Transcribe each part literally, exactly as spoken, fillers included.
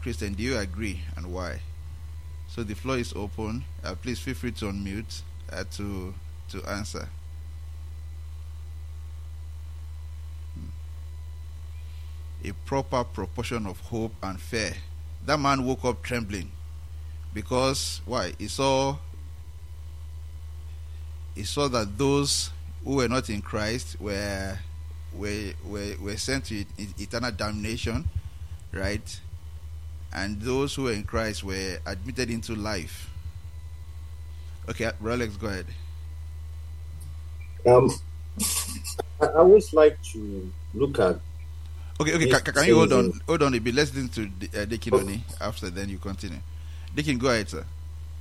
Christian, do you agree, and why? So the floor is open. Uh, please feel free to unmute uh, to to answer. Hmm. A proper proportion of hope and fear. That man woke up trembling because why? He saw he saw that those who were not in Christ were were were, were sent to eternal damnation, right? And those who were in Christ were admitted into life. Okay, Rolex, go ahead. Um, I, I always like to look at. Okay, okay. Can, can you hold on, hold on a bit? Let's listen to uh, Deacon Oni after. Then you continue. Deacon, go ahead, sir.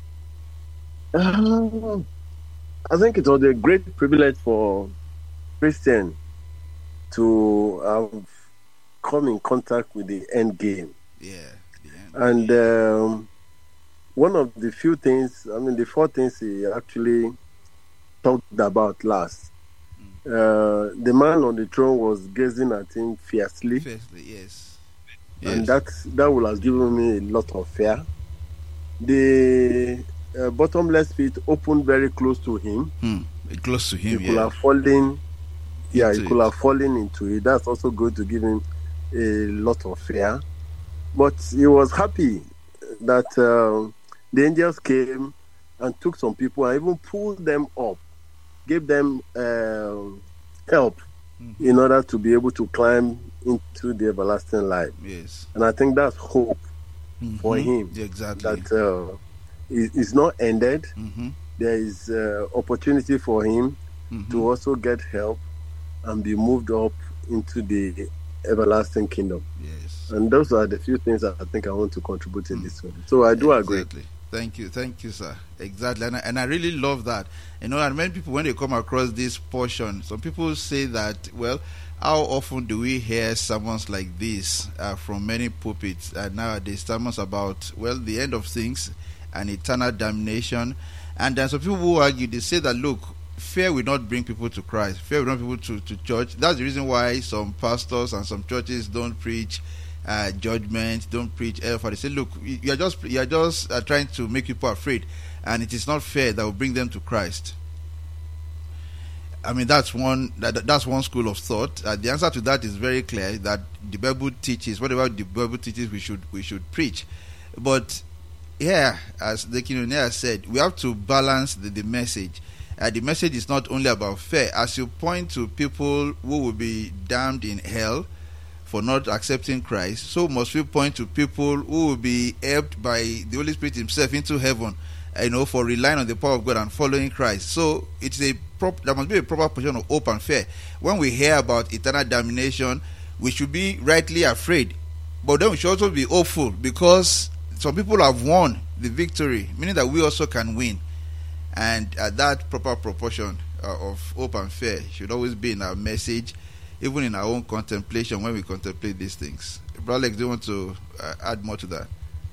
Uh, I think it was a great privilege for Christian to have come in contact with the end game. Yeah. And um, one of the few things, I mean, the four things he actually talked about last, mm. uh, the man on the throne was gazing at him fiercely. Fiercely, yes. And yes. that that will have given me a lot of fear. The uh, bottomless pit opened very close to him. Hmm. Close to him, he yeah. could have fallen. Yeah, into he could it. have fallen into it. That's also going to give him a lot of fear. But he was happy that uh, the angels came and took some people and even pulled them up, gave them uh, help mm-hmm. in order to be able to climb into the everlasting life. Yes. And I think that's hope mm-hmm. for him. Yeah, exactly. That uh, it, it's not ended. Mm-hmm. There is uh, opportunity for him mm-hmm. to also get help and be moved up into the everlasting kingdom. Yes. And those are the few things that I think I want to contribute in mm. this one. So I do exactly. agree. Thank you. Thank you, sir. Exactly. And I, and I really love that. You know, and many people, when they come across this portion, some people say that, well, how often do we hear sermons like this uh, from many pulpits uh, nowadays, sermons about, well, the end of things and eternal damnation. And then some people who argue, they say that, look, fear will not bring people to Christ. Fear will not bring people to, to church. That's the reason why some pastors and some churches don't preach uh, judgment, don't preach hellfire. They say, look, you are just you are just uh, trying to make people afraid, and it is not fair that will bring them to Christ. I mean, that's one that, that's one school of thought. Uh, the answer to that is very clear, that the Bible teaches, whatever the Bible teaches, we should we should preach. But here, as the King said, we have to balance the, the message. Uh, the message is not only about fear. As you point to people who will be damned in hell for not accepting Christ, so must we point to people who will be helped by the Holy Spirit himself into heaven, you know, for relying on the power of God and following Christ. So it's a prop, there must be a proper portion of hope and fear. When we hear about eternal damnation, we should be rightly afraid, but then we should also be hopeful, because some people have won the victory, meaning that we also can win. And uh, that proper proportion uh, of hope and fear should always be in our message, even in our own contemplation when we contemplate these things. Brother Alex, do you want to uh, add more to that?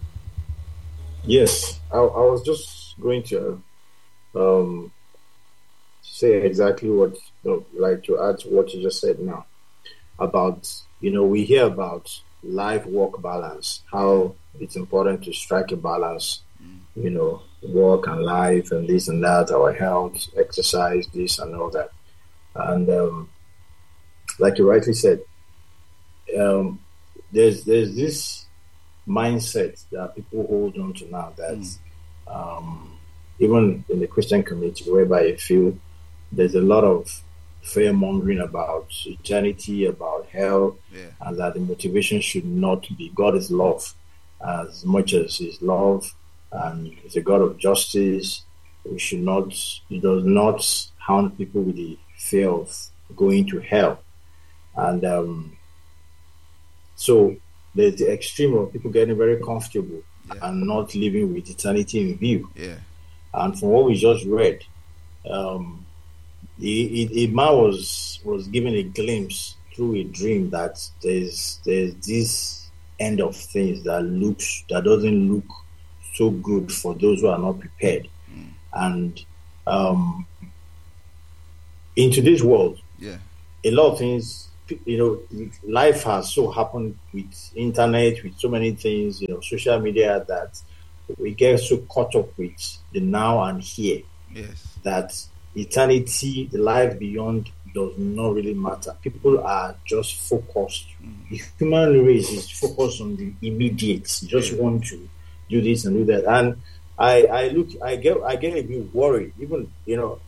Yes, I, I was just going to um, say exactly what, you know, like to add to what you just said now about, you know, we hear about life-work balance, how it's important to strike a balance, mm. you know, work and life and this and that, our health, exercise, this and all that. And um, like you rightly said, um, there's there's this mindset that people hold on to now that mm. um, even in the Christian community, whereby you feel there's a lot of fear mongering about eternity, about hell, yeah. and that the motivation should not be God is love as much as He's love, and He's a God of justice. We should not, He does not hound people with the fear of going to hell. And um, so there's the extreme of people getting very comfortable yeah. and not living with eternity in view. Yeah. And from what we just read, um, a man was was given a glimpse through a dream that there's there's this end of things that looks that doesn't look so good for those who are not prepared. Mm. And um, in today's world, yeah. a lot of things you know, life has so happened with internet, with so many things, you know, social media, that we get so caught up with the now and here. Yes. That eternity, the life beyond, does not really matter. People are just focused. Mm. The human race is focused on the immediate. Just yeah. want to do this and do that. And I, I look, I get, I get a bit worried. Even, you know,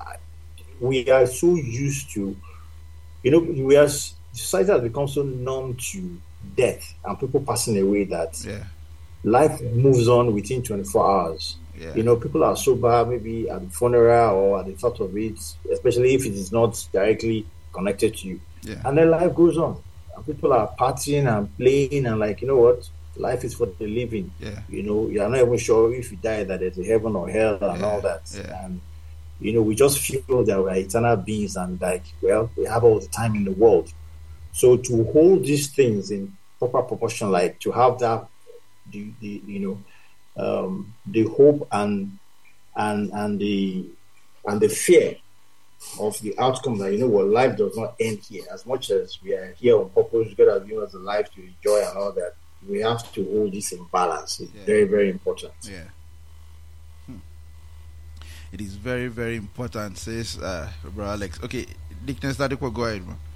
we are so used to, you know, we are, society has become so numb to death and people passing away that yeah. life moves on within twenty-four hours. Yeah. You know, people are sober maybe at the funeral or at the thought of it, especially if it is not directly connected to you. Yeah. And then life goes on. And people are partying and playing and like, you know what? Life is for the living. Yeah. You know, you are not even sure if you die that there's a heaven or hell and yeah. all that. Yeah. And, you know, we just feel that we're eternal beings and like, well, we have all the time in the world. So to hold these things in proper proportion, like to have that, the, the you know, Um, the hope and and and the and the fear of the outcome that, you know what, life does not end here. As much as we are here on purpose, God has given us a life to enjoy and all that, we have to hold this in balance. It's yeah. very, very important. Yeah. Hmm. It is very, very important, says uh, Brother Alex. Okay, Dickness Ladikwa, go ahead, man.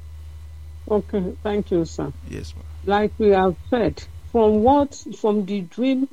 Okay, thank you, sir. Yes, ma'am. Like we have said, from what, from the dream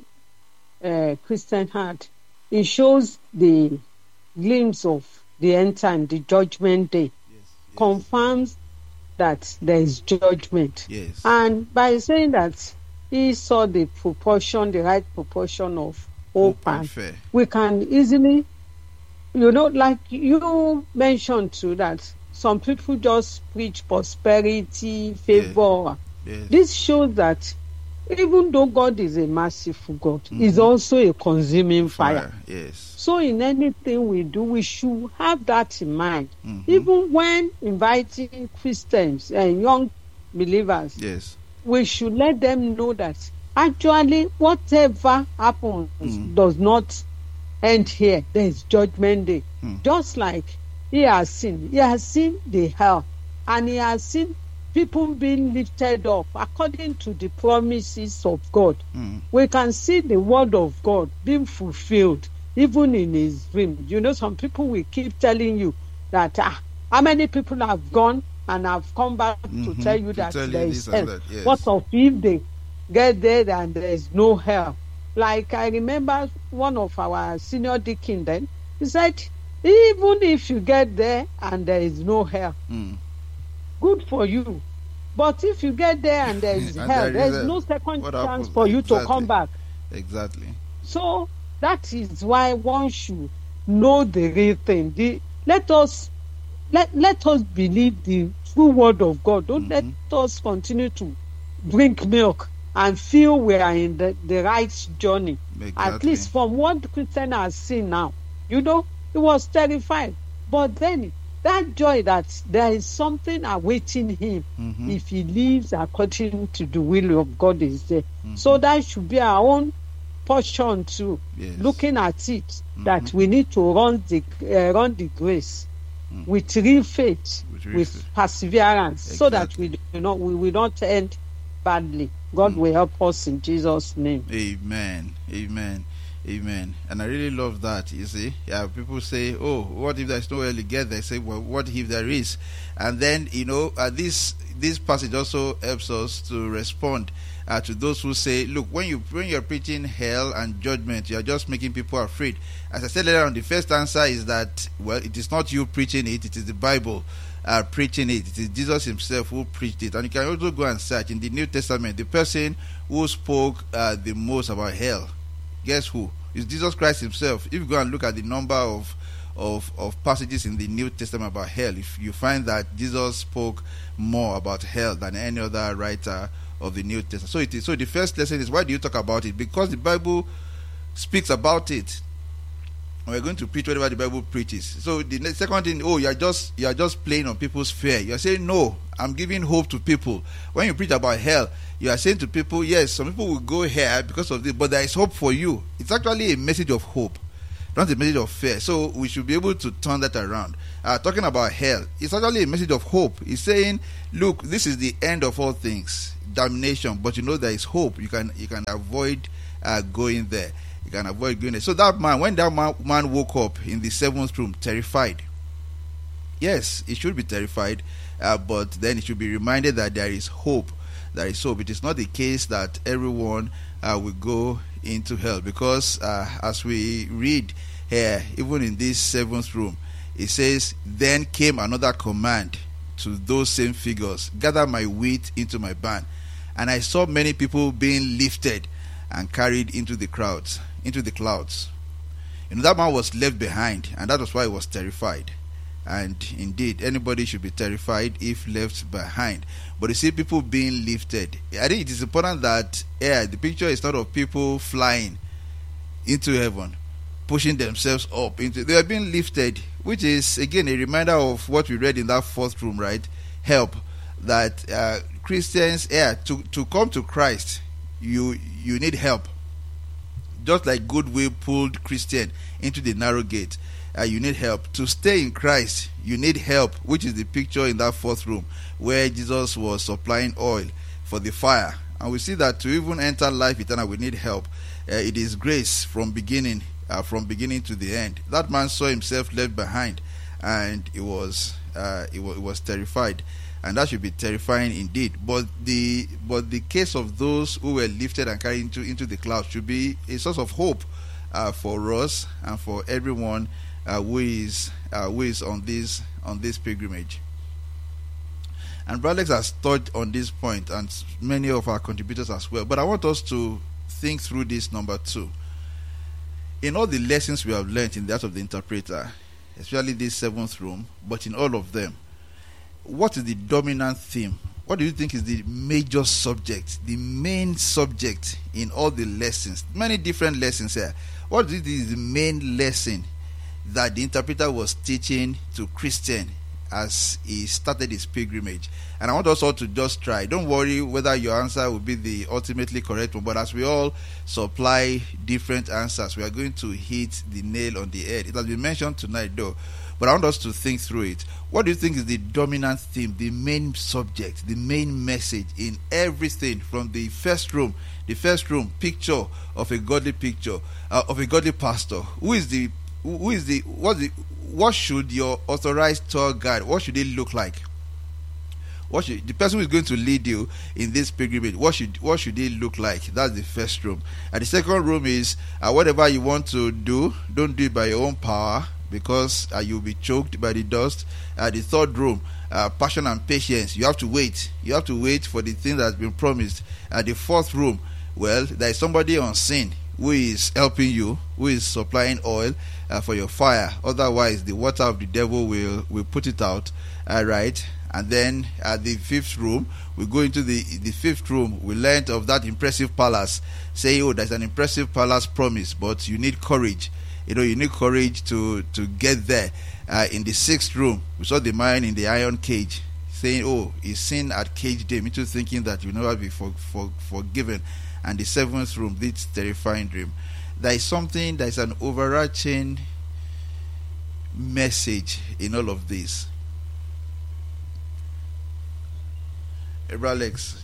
Uh, Christian had, it shows the glimpse of the end time, the judgment day. Yes, yes. Confirms that there is judgment. Yes. And by saying that he saw the proportion, the right proportion of hope, and fair. We can easily, you know, like you mentioned too, that some people just preach prosperity, favor. Yes. Yes. This shows that even though God is a merciful God, mm-hmm. He's also a consuming fire. fire. Yes. So in anything we do, we should have that in mind. Mm-hmm. Even when inviting Christians and young believers, yes, we should let them know that actually whatever happens mm. does not end here. There is judgment day. Mm. Just like he has seen. He has seen the hell. And he has seen people being lifted up according to the promises of God. Mm. We can see the word of God being fulfilled even in his dream. You know, some people will keep telling you that ah, how many people have gone and have come back mm-hmm. to tell you to that tell there you is hell. that, yes. What of if they get there and there is no hell? Like I remember one of our senior deacon then, he said, even if you get there and there is no hell, mm. good for you. But if you get there and there is and hell, there is a, no second chance happens? for you exactly. to come back. Exactly. So that is why one should know the real thing. The, let us let, let us believe the true word of God. Don't mm-hmm. let us continue to drink milk and feel we are in the, the right journey. Exactly. At least from what Christian has seen now. You know, he was terrified. But then that joy that there is something awaiting him mm-hmm. if he lives according to the will of God is there. Mm-hmm. So that should be our own portion too. Yes. Looking at it, mm-hmm. that we need to run the uh, run the grace mm-hmm. with real faith, with, real with faith. perseverance, exactly. so that we do not we will not end badly. God mm-hmm. will help us in Jesus' name. Amen. Amen. Amen. And I really love that. You see, yeah, people say, "Oh, what if there's no early get there?" I say, "Well, what if there is?" And then you know, uh, this this passage also helps us to respond uh, to those who say, "Look, when you when you're preaching hell and judgment, you're just making people afraid." As I said earlier on, the first answer is that, well, it is not you preaching it; it is the Bible uh, preaching it. It is Jesus Himself who preached it. And you can also go and search in the New Testament the person who spoke uh, the most about hell. Guess who? It's Jesus Christ Himself. If you go and look at the number of, of of passages in the New Testament about hell, if you find that Jesus spoke more about hell than any other writer of the New Testament. So it is. So the first lesson is, why do you talk about it? Because the Bible speaks about it. We're going to preach whatever the Bible preaches. So the second thing, oh, you are just you are just playing on people's fear. You are saying, no, I'm giving hope to people. When you preach about hell, you are saying to people, yes, some people will go here because of this, but there is hope for you. It's actually a message of hope. not a message of fear. So we should be able to turn that around. Uh, talking about hell, it's actually a message of hope. It's saying, look, this is the end of all things, damnation, but you know there is hope. You can you can avoid uh, going there. You can avoid going there. So that man, when that man, man woke up in the seventh room, terrified. Yes, he should be terrified, uh, but then he should be reminded that there is hope. There is hope. It is not the case that everyone uh, will go into hell, because uh, as we read here, even in this seventh room, it says, then came another command to those same figures, gather my wheat into my barn, and I saw many people being lifted and carried into the crowds, into the clouds. You know, that man was left behind, and that was why he was terrified. And indeed, anybody should be terrified if left behind. But you see people being lifted. I think it is important that yeah, the picture is not of people flying into heaven, pushing themselves up into. They are being lifted, which is again a reminder of what we read in that fourth room, right? Help that uh, Christians, yeah, to to come to Christ, you you need help. Just like Goodwill pulled Christian into the narrow gate. Uh, you need help to stay in Christ. You need help, which is the picture in that fourth room where Jesus was supplying oil for the fire. And we see that to even enter life eternal, we need help. Uh, it is grace from beginning, uh, from beginning to the end. That man saw himself left behind, and he was, uh, he was, he was terrified, and that should be terrifying indeed. But the but the case of those who were lifted and carried into into the clouds should be a source of hope uh, for us and for everyone. Uh, who is uh, who is on this on this pilgrimage. And Brother Alex has touched on this point, and many of our contributors as well. But I want us to think through this number two. In all the lessons we have learned in the Art of the Interpreter, especially this seventh room, but in all of them, what is the dominant theme? What do you think is the major subject, the main subject in all the lessons? Many different lessons here. What do you think is the main lesson that the interpreter was teaching to Christian as he started his pilgrimage? And I want us all to just try. Don't worry whether your answer will be the ultimately correct one, but as we all supply different answers, we are going to hit the nail on the head. It has been mentioned tonight though, but I want us to think through it. What do you think is the dominant theme, the main subject, the main message in everything from the first room, the first room picture of a godly picture, uh, of a godly pastor? Who is the Who is the what the what should your authorized tour guide, what should it look like? What should the person who is going to lead you in this pilgrimage, what should what should it look like? That's the first room. And the second room is uh, whatever you want to do, don't do it by your own power, because uh, you'll be choked by the dust. Uh, the third room, uh, passion and patience. You have to wait. You have to wait for the thing that's been promised. Uh, the fourth room, well, there is somebody on scene who is helping you, who is supplying oil uh, for your fire. Otherwise, the water of the devil will will put it out. All uh, right. And then at the fifth room, we go into the the fifth room. We learned of that impressive palace. Say, oh, there's an impressive palace promise, but you need courage. You know, you need courage to to get there. Uh, in the sixth room, we saw the man in the iron cage, saying, oh, he's sin at cage day, into thinking that you will never be for, for, forgiven. And the seventh room, this terrifying dream. There is something, there is an overarching message in all of this. Alex,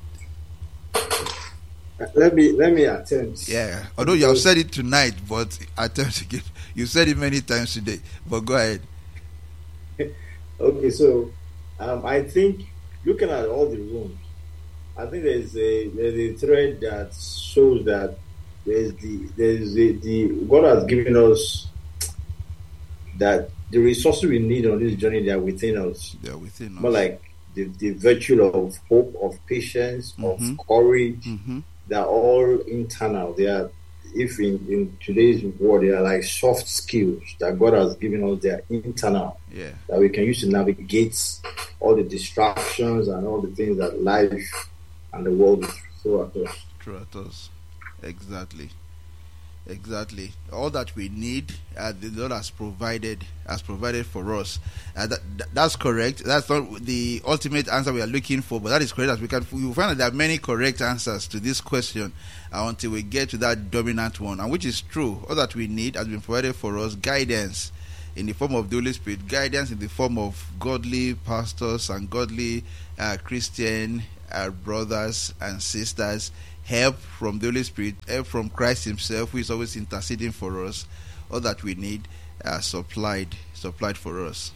let me let me attempt. Yeah, although you have said it tonight, but attempt to give. You said it many times today, but go ahead. Okay, so um, I think looking at all the rooms, I think there's a there's a thread that shows that there's the there's the, the God has given us that the resources we need on this journey, they are within us. They are within us. More like the, the virtue of hope, of patience, mm-hmm. of courage. Mm-hmm. They're all internal. They are, if in, in today's world, they are like soft skills that God has given us. They are internal. Yeah. That we can use to navigate all the distractions and all the things that life and the world throw at us. Throw at us. Exactly. Exactly. All that we need, uh, the Lord has provided, has provided for us. Uh, that, that, that's correct. That's not the ultimate answer we are looking for, but that is correct. As we can, we will find that there are many correct answers to this question uh, until we get to that dominant one, and which is true. All that we need has been provided for us. Guidance in the form of the Holy Spirit, guidance in the form of godly pastors and godly uh, Christian uh, brothers and sisters. Help from the Holy Spirit, help from Christ Himself, who is always interceding for us. All that we need uh, supplied, supplied for us.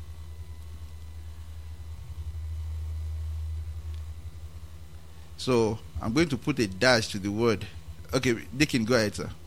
So I'm going to put a dash to the word. Okay, Deacon, go ahead, sir.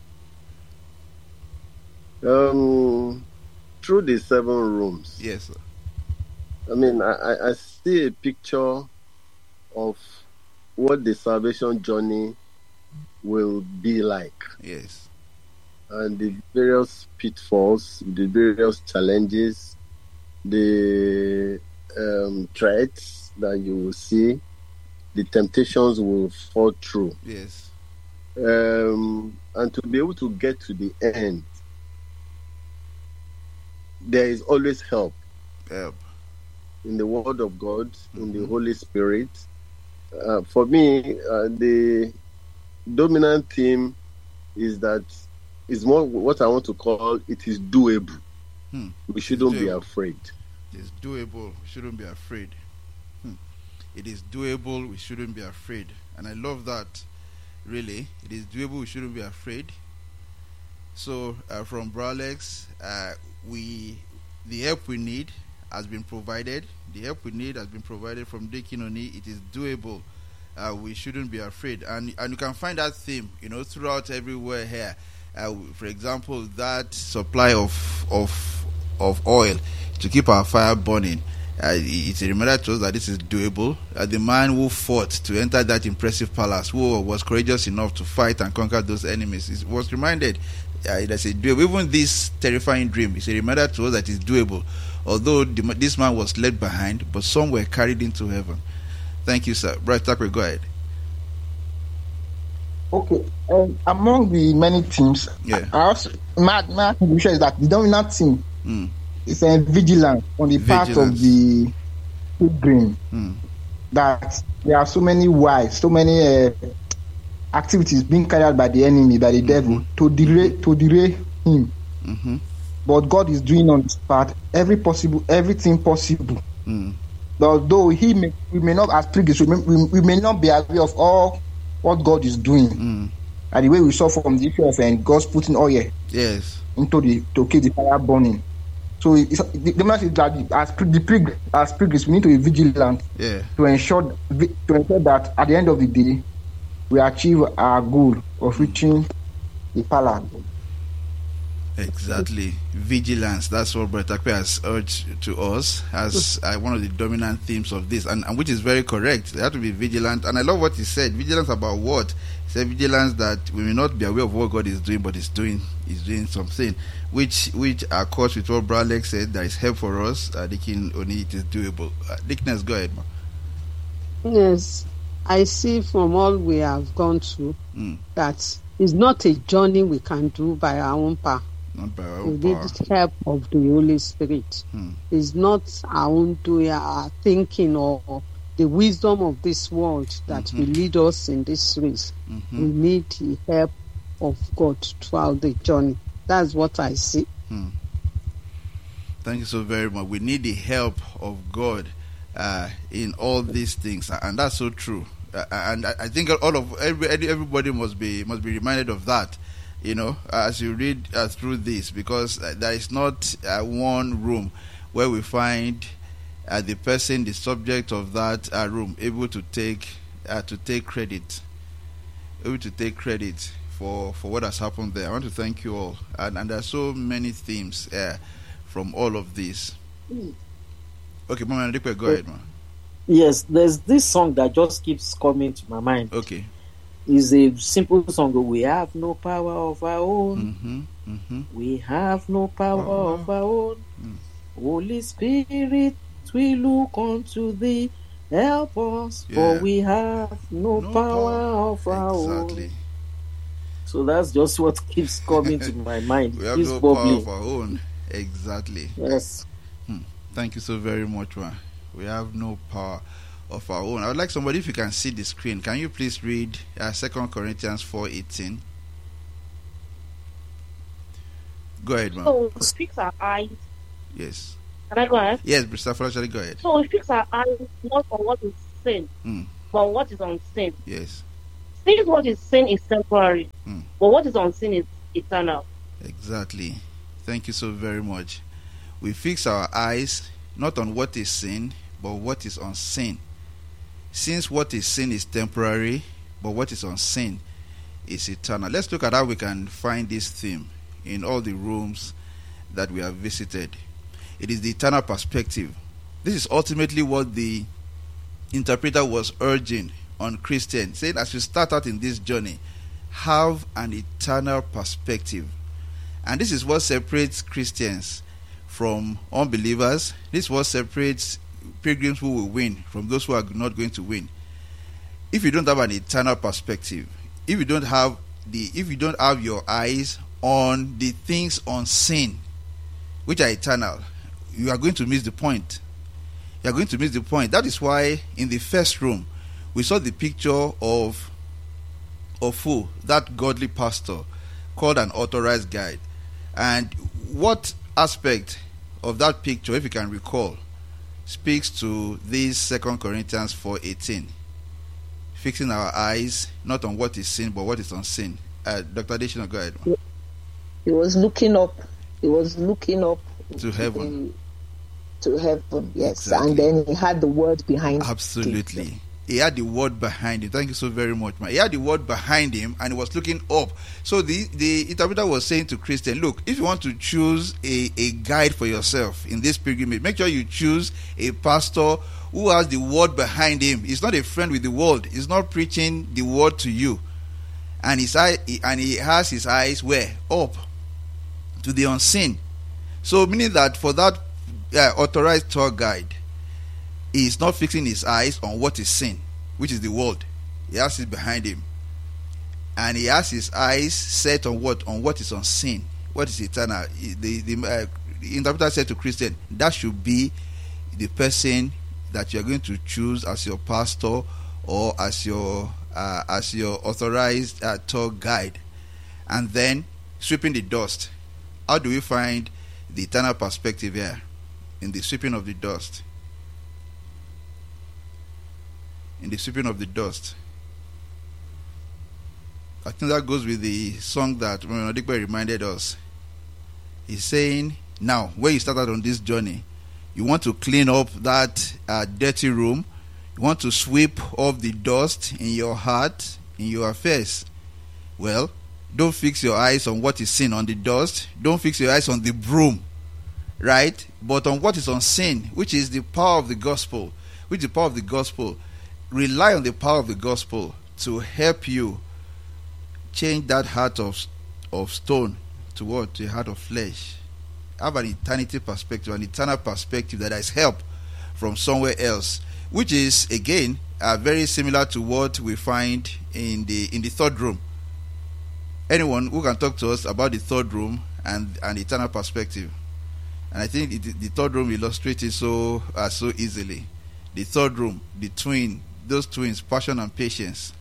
Um, through the seven rooms. Yes, sir. I mean, I, I see a picture of what the salvation journey will be like. Yes. And the various pitfalls, the various challenges, the um, threats that you will see, the temptations will fall through. Yes. Um, and to be able to get to the end, there is always help. Help. In the Word of God, Mm-hmm. in the Holy Spirit. Uh, for me, uh, the dominant theme is that is more what I want to call it is doable. Hmm. We shouldn't be Doable. afraid. It is doable. We shouldn't be afraid. Hmm. It is doable. We shouldn't be afraid. And I love that. Really, it is doable. We shouldn't be afraid. So, uh, from Bralex, uh, we the help we need has been provided. The help we need has been provided from Deacon Oni. It is doable. Uh, we shouldn't be afraid. And and you can find that theme, you know, throughout everywhere here. Uh, for example, that supply of of of oil to keep our fire burning. Uh, it's a reminder to us that this is doable. Uh, the man who fought to enter that impressive palace, who was courageous enough to fight and conquer those enemies, is, was reminded uh, that it's doable. Even this terrifying dream is a reminder to us that it's doable. Although the, this man was left behind, but some were carried into heaven. Thank you, sir. Brother Takwe, go ahead. Okay. Um, among the many teams, Yeah. I also, my, my contribution is that the dominant team Mm. is a vigilance on the part Vigilance. of the pilgrim. Mm. That there are so many wives, so many uh, activities being carried out by the enemy, by the Mm-hmm. devil, to derail, to derail him. Mm-hmm. But God is doing on his part every possible, everything possible. Mm. Although he may, we may not, as previous, we may, we, we may not be aware of all what God is doing. Mm. And the way we saw from the issue of and God's putting oil Yes. into the to keep the fire burning. So it's, the, the message is that as pre- the prig, as pilgrims, we need to be vigilant Yeah. to ensure to ensure that at the end of the day we achieve our goal of reaching the palace. Exactly. Vigilance. That's what Brother Takwe has urged to us as uh, one of the dominant themes of this, and, and which is very correct. They have to be vigilant. And I love what he said. Vigilance about what? He said vigilance that we may not be aware of what God is doing, but He's doing He's doing something, which which accords with what Brother Alex said. There is help for us. Uh, Deacon Oni, it is doable. Uh, Deaconess, go ahead, ma. Yes, I see from all we have gone through Mm. that it's not a journey we can do by our own power. Not by our We own need power. the help of the Holy Spirit. Hmm. It's not our own doing, our thinking, or the wisdom of this world that Mhm. will lead us in this race. Mhm. We need the help of God throughout the journey. That's what I see. Hmm. Thank you so very much. We need the help of God uh, in all these things, and that's so true. Uh, and I I think all of every, everybody must be must be reminded of that. You know, as you read uh, through this, because uh, there is not uh, one room where we find uh, the person, the subject of that uh, room, able to take uh, to take credit, able to take credit for for what has happened there. I want to thank you all, and, and there are so many themes uh, from all of this. Okay, Mama Ndikwe, go ahead, ma. Yes, there's this song that just keeps coming to my mind. Okay. It's a simple song. We have no power of our own. Mm-hmm. Mm-hmm. We have no power Uh-huh. of our own. Mm. Holy Spirit, we look unto thee. Help us, Yeah. for we have no, No power, power. of our Exactly. own. So that's just what keeps coming to my mind. We have Keeps no bubbling. power of our own. Exactly. Yes. Hmm. Thank you so very much, man. We have no power of our own. I would like somebody, if you can see the screen, can you please read uh, Second Corinthians four eighteen? Go ahead, man. So we fix our eyes. Yes. Can I go ahead? Yes, Mister Flashly, go ahead. So we fix our eyes not on what is sin, Mm. but on what is unseen. Yes. Since what is sin is temporary, Mm. but what is unseen is eternal. Exactly. Thank you so very much. We fix our eyes not on what is sin, but what is unseen. Since what is sin is temporary, but what is unseen is eternal. Let's look at how we can find this theme in all the rooms that we have visited. It is the eternal perspective. This is ultimately what the interpreter was urging on Christians, saying as you start out in this journey, have an eternal perspective. And this is what separates Christians from unbelievers. This is what separates pilgrims who will win from those who are not going to win. If you don't have an eternal perspective, if you don't have the if you don't have your eyes on the things unseen, which are eternal, you are going to miss the point. You are going to miss the point. That is why in the first room we saw the picture of of who? That godly pastor called an authorized guide. And what aspect of that picture, if you can recall, speaks to this Second Corinthians four eighteen? Fixing our eyes not on what is seen but what is unseen. Uh, Doctor Adeshina, go ahead. He was looking up. He was looking up To heaven. To heaven, yes. Exactly. And then he had the word behind Absolutely. him. He had the word behind him. Thank you so very much, man. He had the word behind him and he was looking up. So the, the interpreter was saying to Christian, look, if you want to choose a, a guide for yourself in this pilgrimage, make sure you choose a pastor who has the word behind him. He's not a friend with the world. He's not preaching the word to you. And his eye, and he has his eyes where? Up to the unseen. So meaning that for that uh, authorized tour guide, he is not fixing his eyes on what is seen, which is the world. He has it behind him. And he has his eyes set on what? On what is unseen. What is eternal. The, the, uh, the interpreter said to Christian, that should be the person that you are going to choose as your pastor or as your uh, as your authorized uh, tour guide. And then sweeping the dust. How do we find the eternal perspective here? In the sweeping of the dust. In the sweeping of the dust. I think that goes with the song that Adikwe reminded us. He's saying, now, when you started on this journey, you want to clean up that uh, dirty room. You want to sweep off the dust in your heart, in your affairs. Well, don't fix your eyes on what is seen on the dust. Don't fix your eyes on the broom, right? But on what is unseen, which is the power of the gospel. Which is the power of the gospel. Rely on the power of the gospel to help you change that heart of of stone to what? To a heart of flesh. Have an eternity perspective, an eternal perspective that has help from somewhere else, which is again uh, very similar to what we find in the in the third room. Anyone who can talk to us about the third room and an eternal perspective? And I think it, the third room illustrates it so uh, so easily. The third room, the twin, those twins, passion and patience.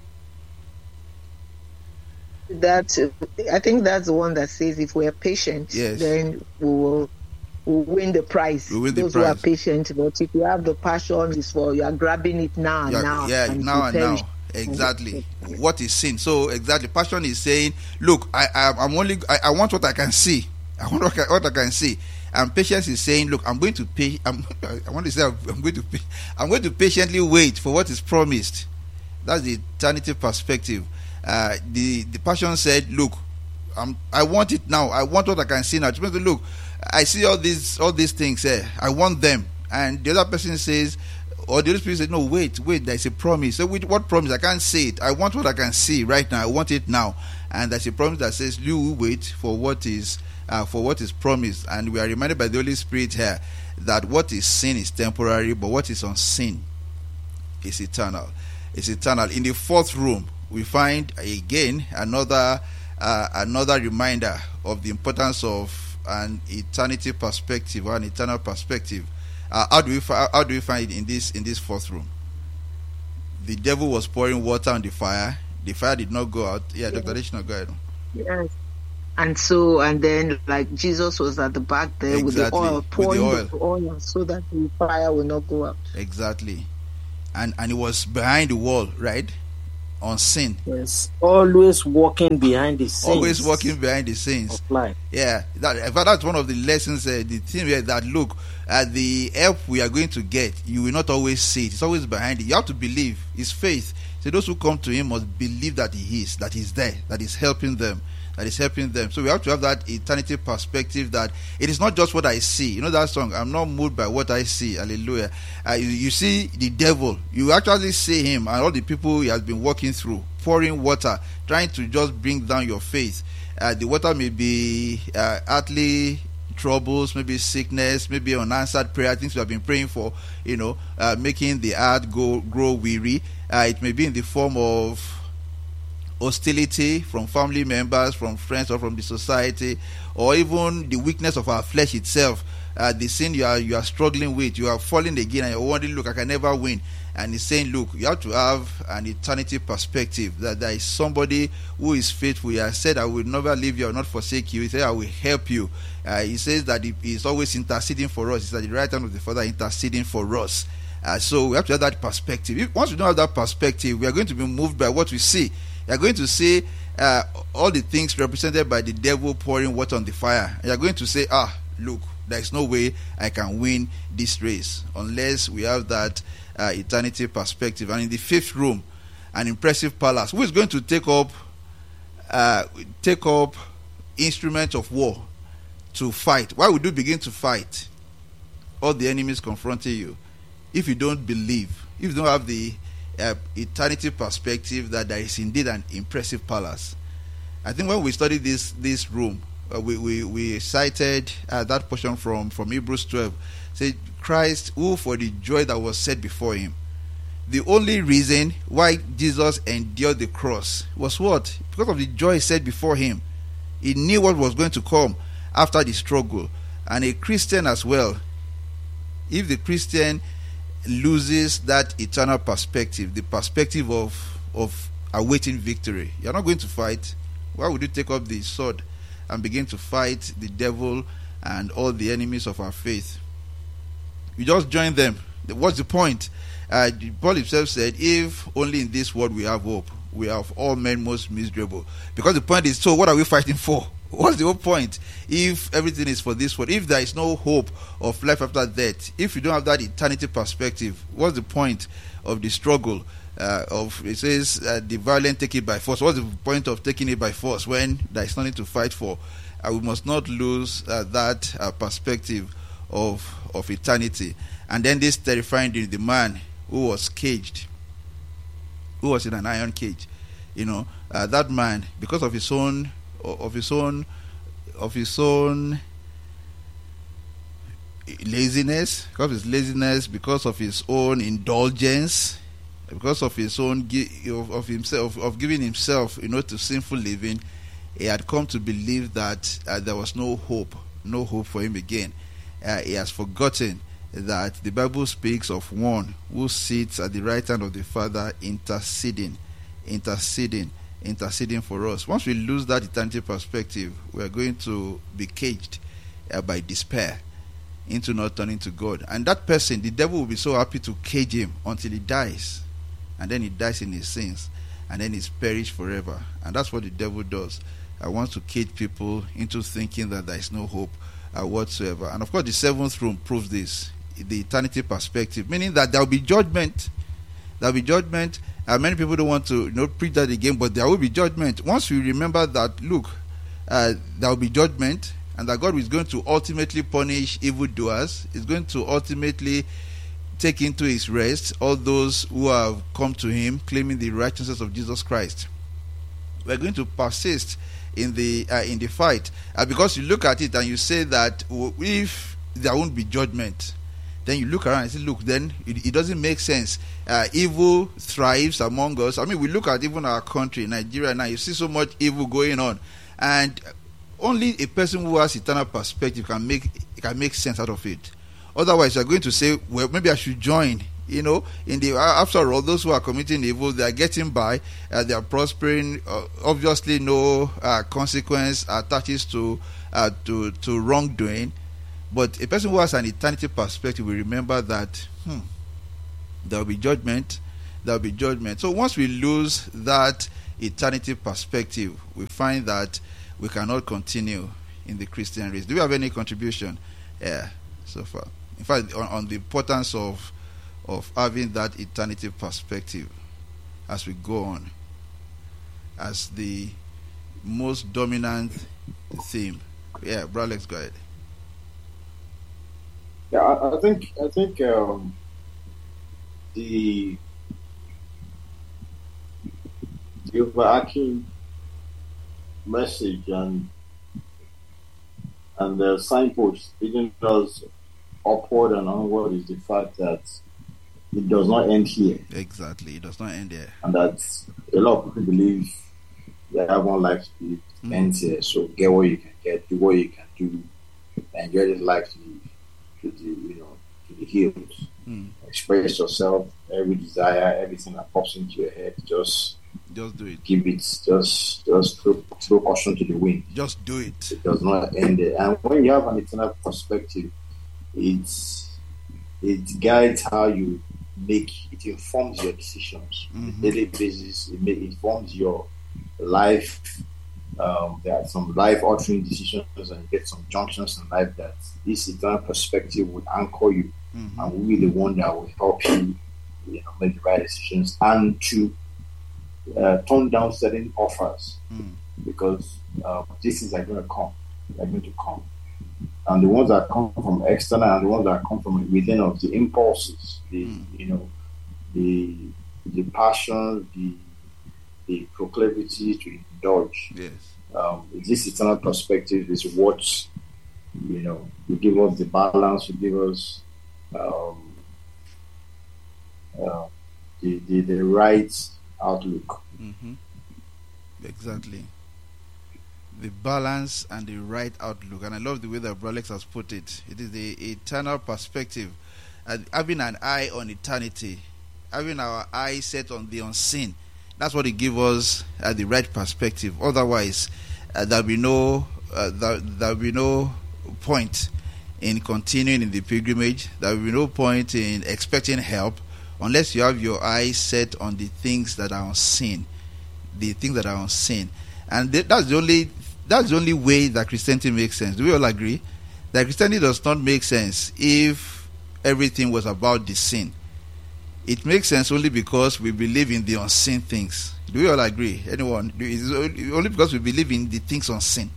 That I think that's the one that says if we are patient, yes, then we will we'll win the prize. We'll win the Those prize. who are patient, but if you have the passion, is for you are grabbing it now and Yeah, now. yeah, and now and perish. now. Exactly. What is sin? So exactly, passion is saying, look, I, I I'm only I, I want what I can see. I want what I, what I can see. And patience is saying, look, I'm going to pay. I'm, I want to say, I'm going to pay, I'm going to patiently wait for what is promised. That's the eternity perspective. Uh, the the passion said, look, I'm, I want it now. I want what I can see now. Look, I see all these all these things here. I want them. And the other person says, or the other person says, no, wait, wait. There's a promise. So, with what promise? I can't see it. I want what I can see right now. I want it now. And there's a promise that says, you wait for what is uh, for what is promised. And we are reminded by the Holy Spirit here that what is seen is temporary, but what is unseen is eternal. It's eternal. In the fourth room, we find again another uh, another reminder of the importance of an eternity perspective or an eternal perspective. Uh, how do we fi- how do we find it in this in this fourth room? The devil was pouring water on the fire. The fire did not go out. Yeah, Doctor Additional, go ahead. Yes. And so, and then, like Jesus was at the back there Exactly. with the oil, pouring With the oil so that the fire will not go out. Exactly. And and it was behind the wall, right? Unseen. Yes. Always walking behind the scenes. Always walking behind the scenes. Of life. Yeah, that, in fact, that's one of the lessons. Uh, the thing here that look at the help we are going to get, you will not always see it. It's always behind it. You have to believe. It's faith. So those who come to Him must believe that He is, that He's there, that He's helping them, that He's helping them. So we have to have that eternity perspective. That it is not just what I see. You know that song, I'm not moved by what I see. Hallelujah. Uh, you, you see the devil. You actually see him and all the people he has been walking through, pouring water, trying to just bring down your faith. Uh, the water may be uh, earthly troubles, maybe sickness, maybe unanswered prayer, things you have been praying for, you know, uh, making the heart go grow weary. Uh, it may be in the form of hostility from family members, from friends, or from the society, or even the weakness of our flesh itself. Uh, the sin you are you are struggling with, you are falling again, and you're wondering, look, I can never win. And he's saying, look, you have to have an eternity perspective, that there is somebody who is faithful. He has said, I will never leave you or not forsake you. He said, I will help you. Uh, he says that he is always interceding for us. He's at the right hand of the Father, interceding for us. Uh, so we have to have that perspective. If, once we don't have that perspective, we are going to be moved by what we see. You are going to see uh, all the things represented by the devil pouring water on the fire. You are going to say, ah, look, there is no way I can win this race unless we have that uh, eternity perspective. And in the fifth room, an impressive palace. Who is going to take up uh, take up instruments of war to fight? Why would you begin to fight all the enemies confronting you if you don't believe, if you don't have the uh, eternity perspective that there is indeed an impressive palace? I think when we studied this this room, uh, we, we we cited uh, that portion from from Hebrews twelve. Say, Christ, who for the joy that was set before him, the only reason why Jesus endured the cross was what? Because of the joy set before him. He knew what was going to come after the struggle. And a Christian as well, if the Christian loses that eternal perspective, the perspective of of awaiting victory, you're not going to fight. Why would you take up the sword and begin to fight the devil and all the enemies of our faith? You just join them. What's the point? Uh, Paul himself said, if only in this world we have hope, we have all men most miserable. Because the point is, so what are we fighting for? What's the whole point? If everything is for this world, if there is no hope of life after death, if you don't have that eternity perspective, what's the point of the struggle? Uh, of it says uh, the violent take it by force. What's the point of taking it by force when there is nothing to fight for? Uh, we must not lose uh, that uh, perspective of of eternity. And then this terrifying thing, the man who was caged, who was in an iron cage, you know, uh, that man, because of his own of his own of his own laziness, because of his laziness, because of his own indulgence, because of his own of, of himself of giving himself, you know, to sinful living, he had come to believe that uh, there was no hope, no hope for him again. Uh, he has forgotten that the Bible speaks of one who sits at the right hand of the Father, interceding, interceding, interceding for us. Once we lose that eternity perspective, we are going to be caged uh, by despair into not turning to God. And that person, the devil will be so happy to cage him until he dies. And then he dies in his sins. And then he's perished forever. And that's what the devil does. I want to cage people into thinking that there is no hope uh, whatsoever. And of course, the seventh room proves this. The eternity perspective, meaning that there will be judgment. There will be judgment. Uh, many people don't want to, you know, preach that again, but there will be judgment. Once we remember that, look, uh, there will be judgment, and that God is going to ultimately punish evildoers, is going to ultimately take into his rest all those who have come to him claiming the righteousness of Jesus Christ. We're going to persist in the uh, in the fight, uh, because you look at it and you say that if there won't be judgment, then you look around and say, look, then it, it doesn't make sense. Uh, evil thrives among us. I mean, we look at even our country, Nigeria now, you see so much evil going on. And only a person who has eternal perspective can make can make sense out of it. Otherwise, you're going to say, well, maybe I should join. You know, in the after all, those who are committing evil, they are getting by, uh, they are prospering. Uh, obviously, no uh, consequence attaches to uh, to to wrongdoing. But a person who has an eternity perspective will remember that hmm, there will be judgment. There will be judgment. So once we lose that eternity perspective, we find that we cannot continue in the Christian race. Do you have any contribution? Yeah, so far. In fact, on, on the importance of of having that eternity perspective as we go on, as the most dominant theme. Yeah, Brother Alex, go ahead. Yeah, I, I think I think um, the the overarching message and and the signpost leading us upward and onward is the fact that it does not end here. Exactly, it does not end here. And that a lot of people believe that everyone likes to live mm. ends here. So get what you can get, do what you can do, enjoy this life to the, to the you know to the hills. Mm. Express yourself, every desire, everything that pops into your head, just just do it. Give it, just just throw, throw caution to the wind. Just do it. It does not end there. And when you have an eternal perspective, it's it guides how you make, it informs your decisions mm-hmm. on a daily basis. It, may, it informs your life. Um, there are some life altering decisions, and you get some junctions in life that this eternal perspective will anchor you mm-hmm. and will be the one that will help you, you know, make the right decisions and to uh, tone down certain offers mm. because uh, these things are going to come. They're going to come. And the ones that come from external and the ones that come from within of the impulses, the mm. you know, the the passion, the the proclivity to indulge. Yes. Um, this eternal perspective is what, you know, will give us the balance, will give us um, uh, the, the the right outlook. Mm-hmm. Exactly. The balance and the right outlook. And I love the way that Brother Alex has put it. It is the eternal perspective. And having an eye on eternity. Having our eye set on the unseen. That's what it gives us uh, the right perspective. Otherwise, uh, there'll be no uh, there, there'll be no point in continuing in the pilgrimage. There will be no point in expecting help unless you have your eyes set on the things that are unseen. The things that are unseen. And th- that's the only That's the only way that Christianity makes sense. Do we all agree? That Christianity does not make sense if everything was about the sin. It makes sense only because we believe in the unseen things. Do we all agree? Anyone? It's only because we believe in the things unseen.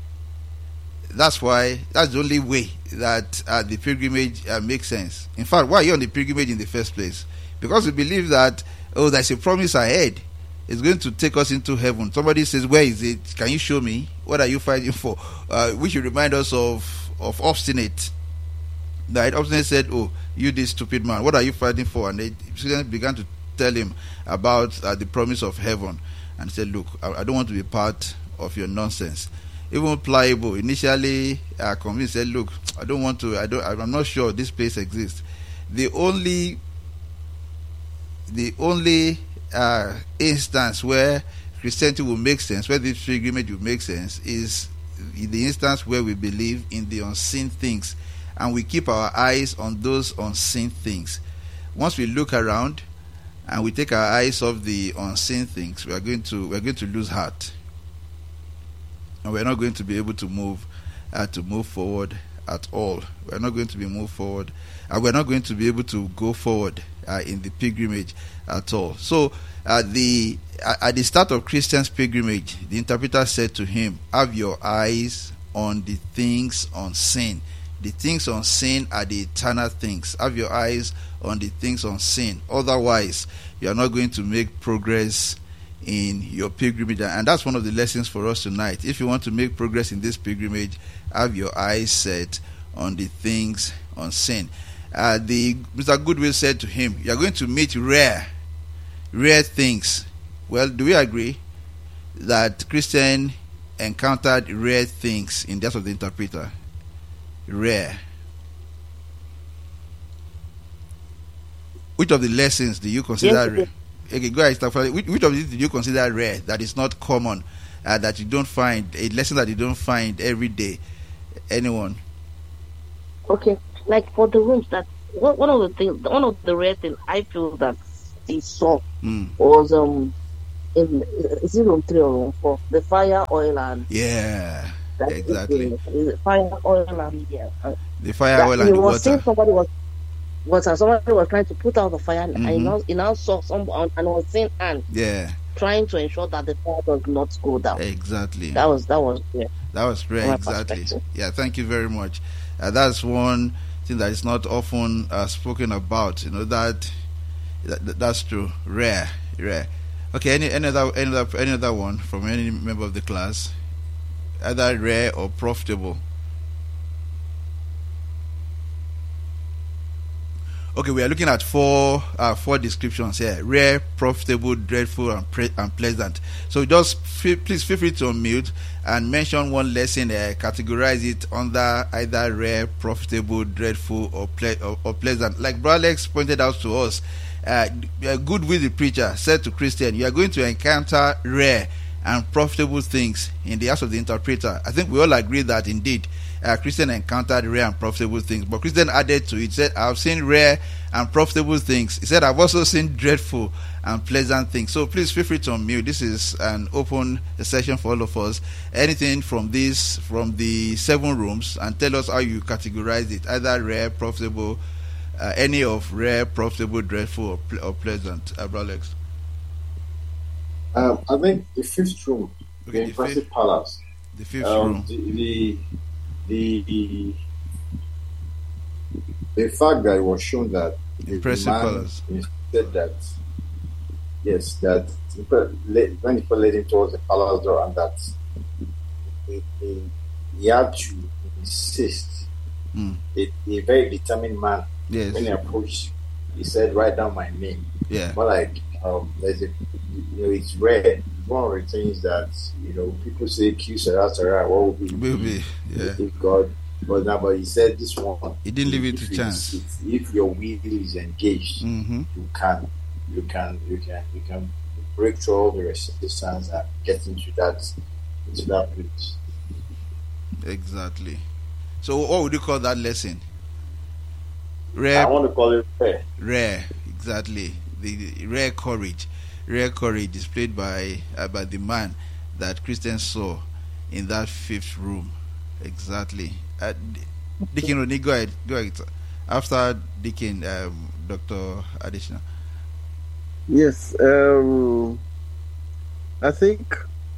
That's why, that's the only way that uh, the pilgrimage uh, makes sense. In fact, why are you on the pilgrimage in the first place? Because we believe that, oh, there's a promise ahead. It's going to take us into heaven. Somebody says, where is it? Can you show me? What are you fighting for? Uh, we should remind us of, of obstinate. That obstinate said, oh, you this stupid man, what are you fighting for? And they began to tell him about uh, the promise of heaven. And said, look, I, I don't want to be part of your nonsense. Even Pliable initially uh, convinced, said, look, I don't want to, I don't, I'm not sure this place exists. The only, the only Uh, instance where Christianity will make sense, where this pilgrimage will make sense, is the instance where we believe in the unseen things and we keep our eyes on those unseen things. Once we look around and we take our eyes off the unseen things, we are going to we are going to lose heart, and we are not going to be able to move uh, to move forward at all. We are not going to be moved forward, and we are not going to be able to go forward uh, in the pilgrimage at all. So uh, the uh, at the start of Christian's pilgrimage, the interpreter said to him, have your eyes on the things unseen. The things unseen are the eternal things. Have your eyes on the things unseen. Otherwise, you are not going to make progress in your pilgrimage. And that's one of the lessons for us tonight. If you want to make progress in this pilgrimage, have your eyes set on the things unseen. uh, the Mister Goodwill said to him, "You are going to meet rare, rare things." Well, do we agree that Christian encountered rare things in the Acts of the Interpreter? Rare. Which of the lessons do you consider Yes, rare? Okay, go ahead. Which, which of these do you consider rare, that is not common, uh, that you don't find, a lesson that you don't find every day? Anyone? Okay, like for the rooms, that one one of the things, one of the rare things I feel that he saw Mm. was um in is it room three or room four? The fire, oil, and Yeah, that exactly. Is the, is it fire, oil, and yeah. uh, The fire, that oil, he and the was seeing water. somebody was was uh, somebody was trying to put out the fire, and Mhm. he now he now saw someone and was seeing and Yeah, trying to ensure that the fire does not go down. exactly. That was that was yeah. That was rare, my exactly. perspective. Yeah, thank you very much. Uh, that's one thing that is not often uh, spoken about. You know that, that that's true. Rare, rare. Okay, any any other any other any other one from any member of the class, either rare or profitable. Okay, we are looking at four uh, four descriptions here: rare, profitable, dreadful, and, pre- and pleasant. So just feel, please feel free to unmute and mention one lesson. Uh, categorize it under either rare, profitable, dreadful, or, ple- or, or pleasant. Like Brother Alex pointed out to us, uh, Goodwill the preacher said to Christian, "You are going to encounter rare and profitable things in the Acts of the Interpreter." I think we all agree that indeed uh, Christian encountered rare and profitable things, but Christian added to it, said, "I've seen rare and profitable things." He said, "I've also seen dreadful and pleasant things." So please feel free to unmute. This is an open session for all of us. Anything from this, from the seven rooms, and tell us how you categorize it, either rare, profitable, uh, any of rare, profitable, dreadful, or, ple- or pleasant. Uh, Brother Alex. Um, I think the fifth room, Okay, the the impressive fifth- palace. The fifth Um, room. the, the the the fact that it was shown that the Impressive man palace. said that yes, that when people led him towards the palace door, and that he, he, he had to insist. Mm. A, a very determined man. Yes. When he approached, he said, "Write down my name." Yeah. But like, um, there's a, you know, it's rare. It's one of the things that, you know, people say, "Q Sarah Sarah, what would be Will be. Yeah. if God?" But now, but he said this one. He didn't leave it if to it's- chance. If, if your will is engaged, Mm-hmm. you can, you can, you can, you can break through all the resistance and get into that, into that place. Exactly. So what would you call that lesson? I Rare, want to call it rare. rare, exactly. The, the rare courage, rare courage displayed by uh, by the man that Christian saw in that fifth room. Exactly. Uh, D- Deacon Ronnie, go ahead. Go ahead. After Deacon, um, Doctor Additional. Yes, um, I think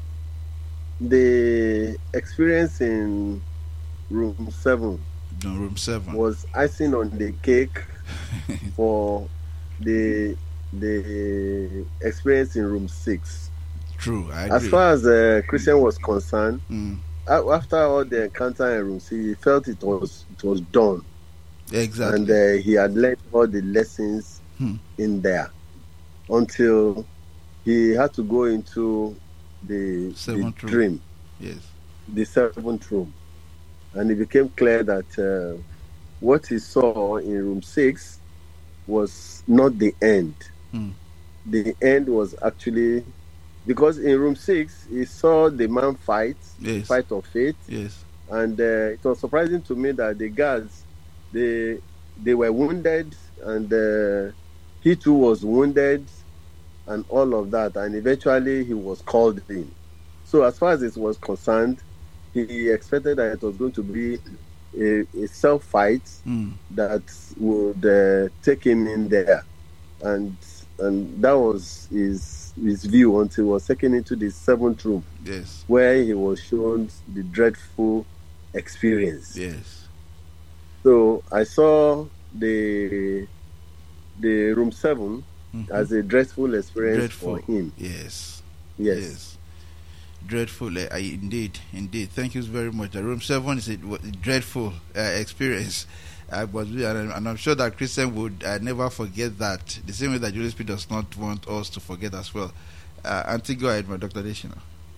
the experience in room seven No, room seven. was icing on the cake for the the experience in room six. True, I As agree. far as uh, Christian was concerned, Mm, a- after all the encounter in room six, he felt it was it was done, exactly. and uh, he had learned all the lessons Hmm. in there until he had to go into the, the Seventh room. dream, Yes. the seventh room, and it became clear that uh, what he saw in room six was not the end. Hmm. The end was actually because in room six he saw the man fight, Yes. fight of faith, Yes. and uh, it was surprising to me that the guards they they were wounded, and uh, he too was wounded, and all of that, and eventually he was called in. So as far as it was concerned, he expected that it was going to be a, a self fight Mm. that would uh, take him in there, and and that was his his view until he was taken into the seventh room, Yes. where he was shown the dreadful experience. Yes. So I saw the the room seven Mhm. as a dreadful experience Dreadful. for him. Yes. Yes. Dreadful, uh, indeed, indeed. Thank you very much. Uh, room seven is a, w- dreadful uh, experience. I was, and I'm sure that Christian would uh, never forget that. The same way that the Holy Spirit does not want us to forget as well. Uh, Auntie, go ahead, my Doctor Deshina.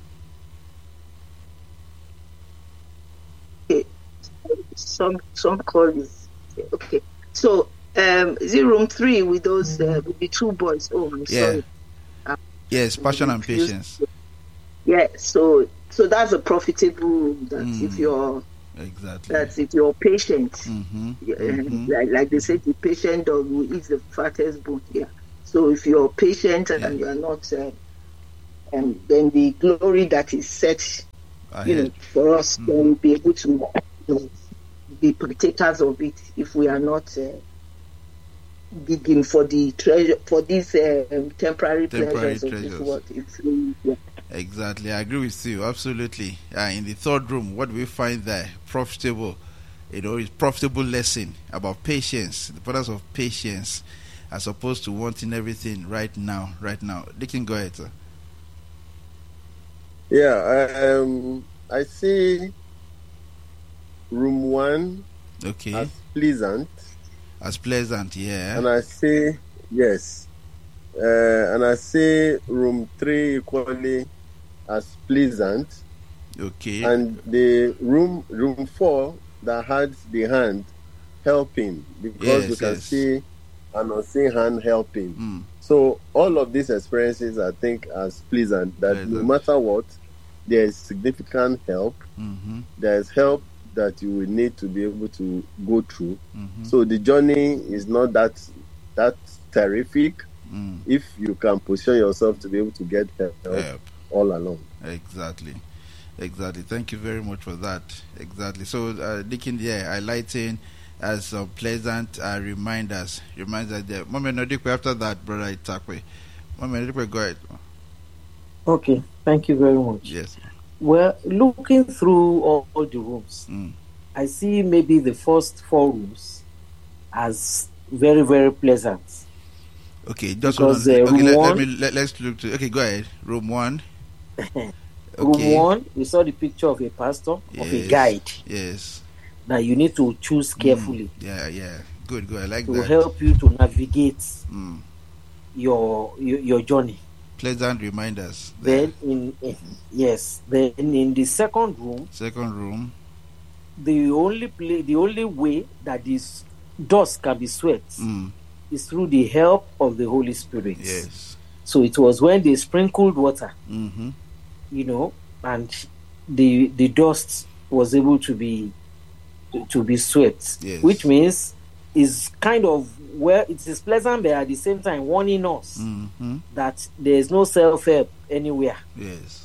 Okay. Some some call is okay. So um, is it room three with those uh, with the two boys? Oh, I'm Yeah. sorry. Um, Yes, passion and patience. Yeah. So so that's a profitable room. That Mm. if you're Exactly. That's if you're patient. Mm-hmm. Yeah, Mm-hmm. like, like they say, the patient dog will eat the fattest bone. Yeah. So if you're patient and Yeah. you are not, uh, and then the glory that is set, you know, Ahead. for us, Mhm. then we'll be able to, you know, be partakers of it if we are not uh, digging for the treasure, for these uh, um, temporary, Temporary pleasures of treasures. this world. It's really, yeah. Exactly, I agree with you. Absolutely. Uh, in the third room, what do we find there? Profitable, you know, it's profitable lesson about patience, the importance of patience, as opposed to wanting everything right now. Right now, they can go ahead, sir. Yeah, I, um, I see room one Okay, as as, pleasant, pleasant, yeah. and I see yes, uh, and I see room three equally as pleasant, Okay, and the room room four that had the hand helping, because Yes, you can yes. see an unseen hand helping. mm, So all of these experiences, I think, as pleasant. That no Pleasant. matter what, there is significant help. mm-hmm, There is help that you will need to be able to go through. mm-hmm, So the journey is not that that terrific mm, if you can position yourself to be able to get help help. all along. Exactly. Exactly. Thank you very much for that. Exactly. So, uh, Dickin, yeah, highlighting as some pleasant uh, reminders. Reminders there. Mama Nodikwe, after that, Brother Itakwe. Mama Nodikwe, go ahead. Okay, thank you very much. Yes. Well, looking through all, all the rooms, Mm. I see maybe the first four rooms as very, very pleasant. Okay, just Because, hold on. uh, Okay, room let, let one- me let, let's look to. Okay, go ahead. Room one. Room Okay. one, we saw the picture of a pastor, of a Yes. guide Yes. that you need to choose carefully Mm. Yeah, yeah. Good, good. I like to that. help you to navigate Mm. your, your your journey. Pleasant reminders. There. Then in, in yes, then in the second room, Second room. the only play, the only way that this dust can be swept Mm. is through the help of the Holy Spirit. Yes. So it was when they sprinkled water, Mm-hmm. you know, and the the dust was able to be to, to be swept, Yes. which means is kind of where it is pleasant, but at the same time warning us Mm-hmm. that there is no self help anywhere, Yes.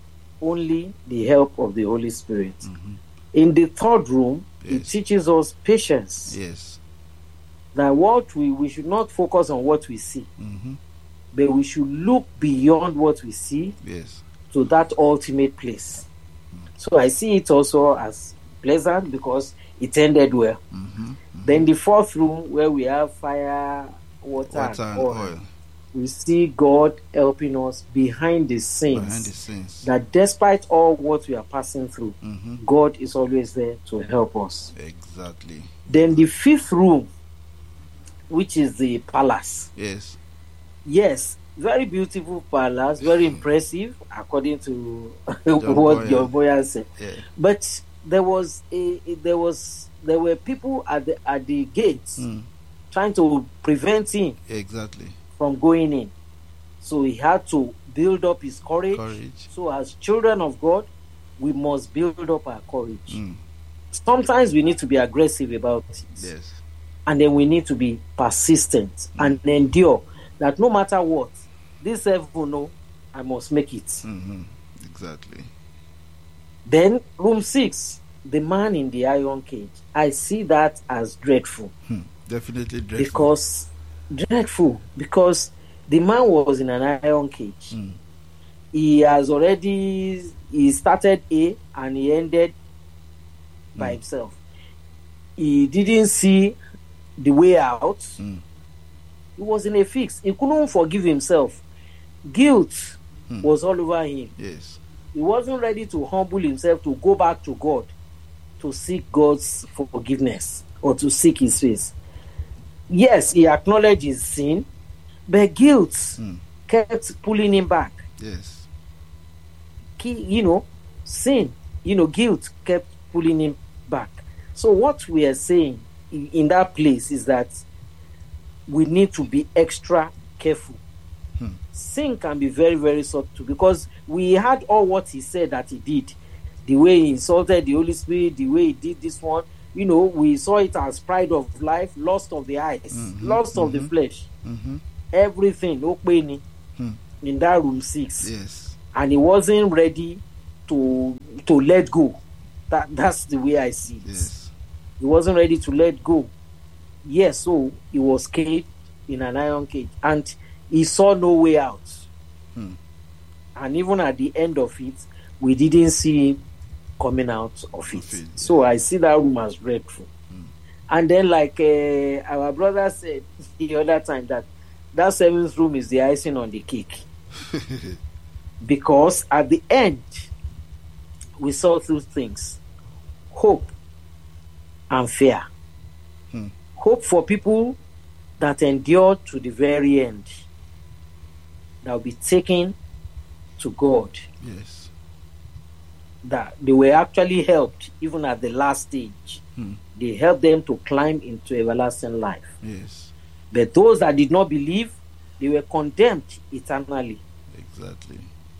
only the help of the Holy Spirit. Mm-hmm. In the third room, it Yes. teaches us patience. Yes. That what we we should not focus on what we see, Mm-hmm. but we should look beyond what we see Yes. to that ultimate place. So I see it also as pleasant because it ended well. Mm-hmm. Then the fourth room, where we have fire, water, Water and and oil, oil. we see God helping us behind the scenes. Behind the scenes. That despite all what we are passing through, Mm-hmm. God is always there to help us. Exactly. Then the fifth room, which is the palace. Yes. Yes, very beautiful palace, very impressive, according to John what Boyan. your boy said. Yeah. But there was a there was there were people at the at the gates Mm. trying to prevent him Exactly. from going in. So he had to build up his courage. Courage. So as children of God, we must build up our courage. Mm. Sometimes we need to be aggressive about it. Yes. And then we need to be persistent and endure that no matter what, this heaven know I must make it. Mm-hmm. Exactly. Then room six, the man in the iron cage. I see that as dreadful. Hmm. Definitely dreadful. Because dreadful because the man was in an iron cage. Mm. He has already he started A and he ended by Mm. himself. He didn't see the way out. Mm. He was in a fix. He couldn't forgive himself. Guilt Hmm. was all over him. Yes. He wasn't ready to humble himself to go back to God to seek God's forgiveness. or to seek his face. Yes, he acknowledged his sin, but guilt mm. kept pulling him back. Yes. You know, sin, you know, guilt kept pulling him back. So what we are saying in that place is that we need to be extra careful. Hmm. Sin can be very, very subtle, because we had all what he said that he did. The way he insulted the Holy Spirit, the way he did this one, you know, we saw it as pride of life, lust of the eyes, mm-hmm. lust mm-hmm. of the flesh, mm-hmm. everything, opening hmm. in that room six. Yes. And he wasn't ready to to let go. That that's the way I see it. Yes. He wasn't ready to let go. Yes, so he was caged in an iron cage, and he saw no way out. Hmm. And even at the end of it, we didn't see him coming out of it. Of it. So I see that room as dreadful. Hmm. And then, like uh, our brother said the other time, that that seventh room is the icing on the cake. Because at the end, we saw two things: hope and fear. Hmm. Hope for people that endure to the very end, that will be taken to God. Yes. That they were actually helped even at the last stage. Hmm. They helped them to climb into everlasting life. Yes. But those that did not believe, they were condemned eternally. Exactly.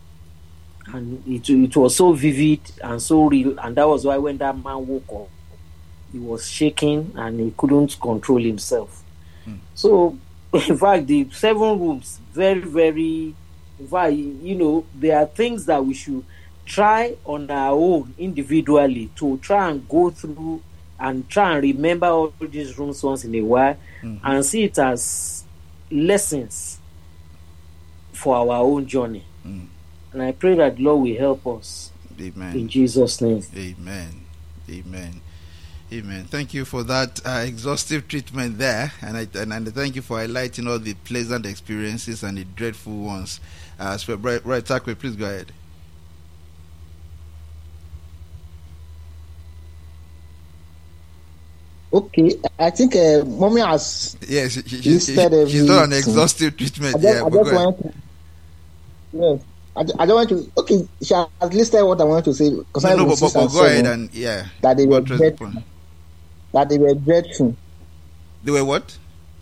And it, it was so vivid and so real, and that was why when that man woke up, he was shaking and he couldn't control himself. Hmm. So, in fact, the seven rooms, very, very, in fact, you know, there are things that we should try on our own individually to try and go through and try and remember all these rooms once in a while, mm-hmm. and see it as lessons for our own journey. Mm. And I pray that the Lord will help us. Amen. In Jesus' name. Amen. Amen. Amen. Thank you for that uh, exhaustive treatment there, and I and, and thank you for highlighting all the pleasant experiences and the dreadful ones. Uh, so, right, right, Takwe, please go ahead. Okay, I think uh, Mommy has. Yes, she, she, she, she's done an exhaustive treatment. I just, yeah, I just want to, yes, I, I don't want to. Okay, she has listed what I want to say. Because no, I no, but, but, but go ahead and yeah. That they were dreadful. That they were dreadful. They were what?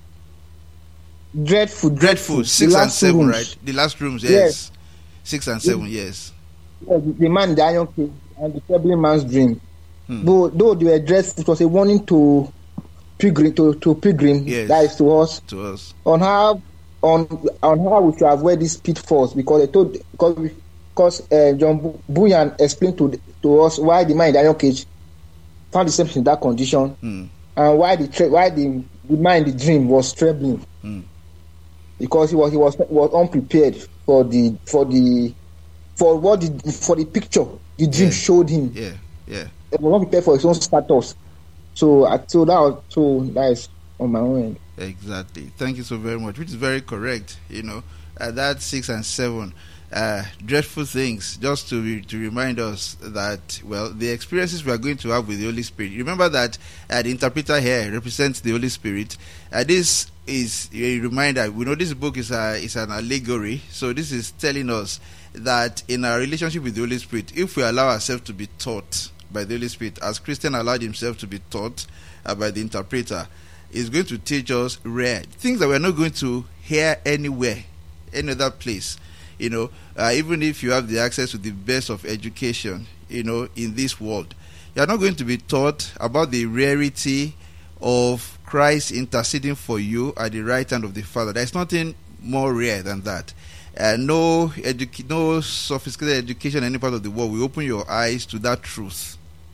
Dreadful. Dreadful. dreadful. Six and seven, rooms. Right? The last rooms, yes. yes. Six and seven, yes. yes. The man, the iron king, and the troubling man's dream. Hmm. Though, though they were dressed, it was a warning to pilgrim, to, to pilgrim, yes. that is to us, to us, on how on on how we should avoid these pitfalls. Because they told, because because uh, John Bunyan explained to to us why the man in the iron cage found himself in that condition, hmm. and why the tra- why the, the man in the dream was trembling, hmm. because he was he was was unprepared for the for the for what the for the picture the dream yeah. showed him. Yeah, yeah. He was not prepared for his own status. So, I so that was, so that is on my own end. Exactly. Thank you so very much. Which is very correct. You know, uh, that six and seven, uh, dreadful things. Just to re- to remind us that, well, the experiences we are going to have with the Holy Spirit. Remember that uh, the interpreter here represents the Holy Spirit. Uh, this is a reminder. We know this book is a is an allegory. So this is telling us that in our relationship with the Holy Spirit, if we allow ourselves to be taught by the Holy Spirit, as Christian allowed himself to be taught uh, by the interpreter, is going to teach us rare things that we're not going to hear anywhere, any other place. You know, uh, even if you have the access to the best of education, you know, in this world, you're not going to be taught about the rarity of Christ interceding for you at the right hand of the Father. There's nothing more rare than that. Uh, no, edu- no sophisticated education in any part of the world will open your eyes to that truth.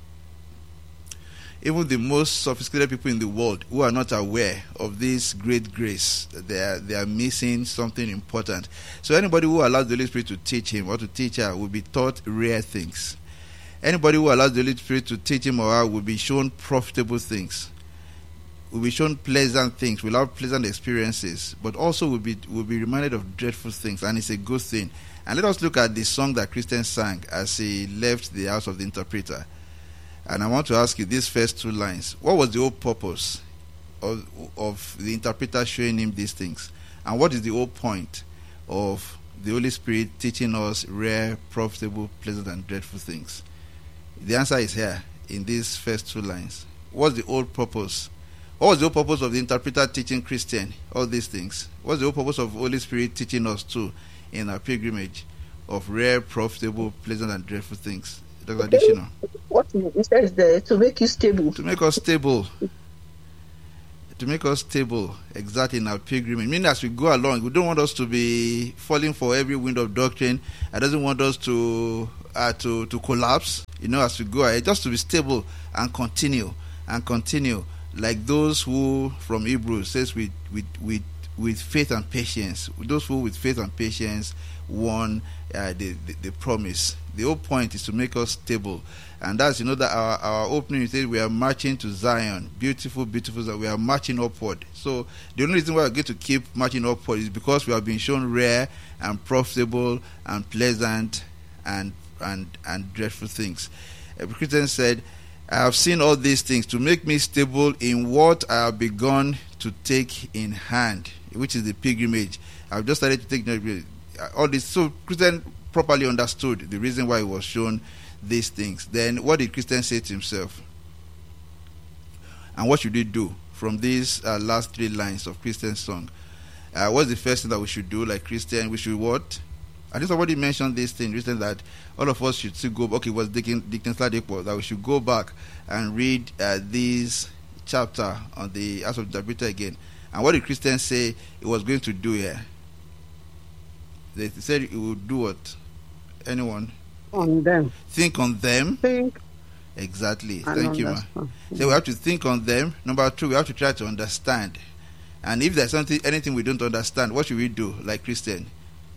Even the most sophisticated people in the world who are not aware of this great grace, they are, they are missing something important. So anybody who allows the Holy Spirit to teach him or to teach her will be taught rare things. Anybody who allows the Holy Spirit to teach him or her will be shown profitable things, will be shown pleasant things, will have pleasant experiences, but also will be will be reminded of dreadful things, and it's a good thing. And let us look at the song that Christian sang as he left the house of the interpreter. And I want to ask you these first two lines. What was the whole purpose of, of the interpreter showing him these things? And what is the whole point of the Holy Spirit teaching us rare, profitable, pleasant, and dreadful things? The answer is here in these first two lines. What's the whole purpose? What was the whole purpose of the interpreter teaching Christian all these things? What's the whole purpose of the Holy Spirit teaching us too in our pilgrimage of rare, profitable, pleasant, and dreadful things? Doctor Okay. Additional. What it says there to make you stable. To make us stable. To make us stable, exactly, in our pilgrimage. Meaning, as we go along, we don't want us to be falling for every wind of doctrine. I doesn't want us to uh, to to collapse, you know, as we go ahead. Just to be stable and continue and continue, like those who from Hebrews says with with with with faith and patience. Those who with faith and patience won uh, the, the the promise. The whole point is to make us stable. And that's, you know, that our, our opening, we said we are marching to Zion. Beautiful, beautiful, that we are marching upward. So the only reason why we're going to keep marching upward is because we have been shown rare and profitable and pleasant and and and dreadful things. A Christian said, I have seen all these things to make me stable in what I have begun to take in hand, which is the pilgrimage. I've just started to take all this. So Christian properly understood the reason why he was shown these things. Then what did Christian say to himself? And what should he do from these uh, last three lines of Christian's song? Uh, what's the first thing that we should do like Christian? We should what? I think somebody mentioned this thing recently, that all of us should still go back. Okay, it was Dickens Ladipo, that we should go back and read uh, this chapter on the House of the Interpreter again. And what did Christian say he was going to do here? They said he would do what? Anyone? On them. Think on them. Think. Exactly. and Thank you, ma. understand. So we have to think on them. Number two, we have to try to understand. And if there's something, anything we don't understand, what should we do like Christian?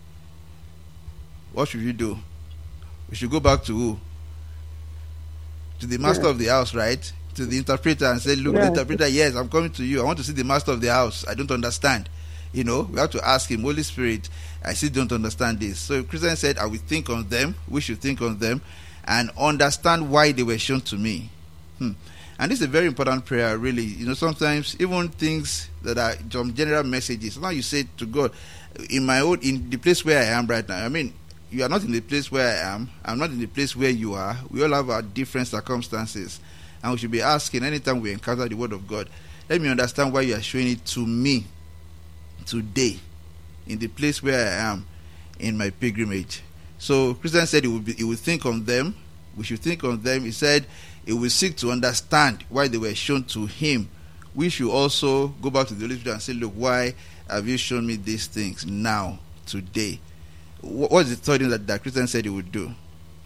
What should we do? We should go back to who? To the master Yeah. of the house, right? To the interpreter and say, look, Yeah. the interpreter, yes, I'm coming to you. I want to see the master of the house. I don't understand. You know, we have to ask him, Holy Spirit, I still don't understand this. So Christian said, I will think on them. We should think on them and understand why they were shown to me. Hmm. And this is a very important prayer, really. You know, sometimes even things that are some general messages. Now you say to God, in my own, in the place where I am right now. I mean, you are not in the place where I am. I'm not in the place where you are. We all have our different circumstances. And we should be asking anytime we encounter the word of God, let me understand why you are showing it to me today, in the place where I am in my pilgrimage. So Christian said he would be, he would think on them. We should think on them. He said he will seek to understand why they were shown to him. We should also go back to the Holy Spirit and say, look, why have you shown me these things now, today? What was the third thing that, that Christian said he would do?